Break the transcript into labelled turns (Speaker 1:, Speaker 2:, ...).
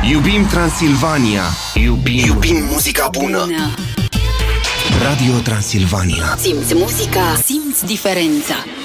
Speaker 1: Iubim Transilvania. Iubim muzica bună. Radio Transilvania.
Speaker 2: Simți muzica, simți diferența.